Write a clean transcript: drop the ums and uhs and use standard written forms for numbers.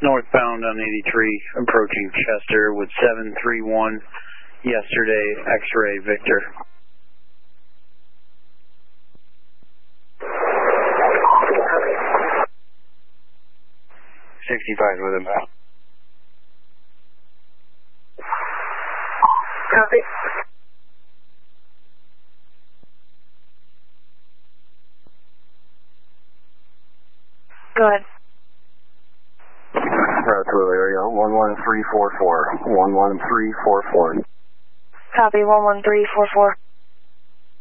northbound on 83, approaching Chester with 731 yesterday, X-ray Victor. 65 with him. Copy. Go ahead. Ratatouille area, 11344. 11344. Copy, 11344.